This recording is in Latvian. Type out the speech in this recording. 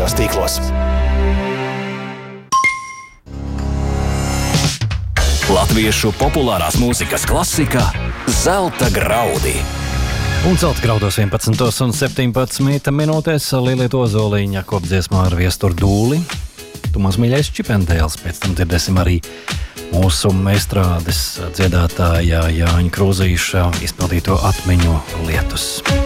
sociālajos tīklos. Latviešu populārās mūzikas klasika Zelta graudi. Un Zelta graudos 11:17 minūtēs Lilita Ozoliņa kopdziesmā ar viesturu Dūli. Tu maz mīļais Čipendēls, pēc tam dzirdēsim arī mūsu estrādes dziedātāja Jāņa Krūzīša izpildīto Atmiņu lietus.